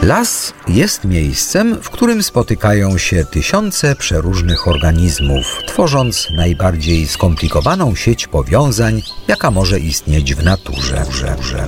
Las jest miejscem, w którym spotykają się tysiące przeróżnych organizmów, tworząc najbardziej skomplikowaną sieć powiązań, jaka może istnieć w naturze.